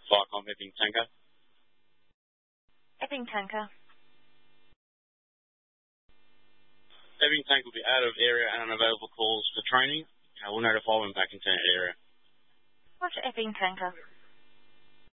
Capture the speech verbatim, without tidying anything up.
Firecom Epping Tanker. Epping Tanker. Epping Tank will be out of area and unavailable calls for training. Uh, we'll notify when back into the area. Roger, Epping Tanker.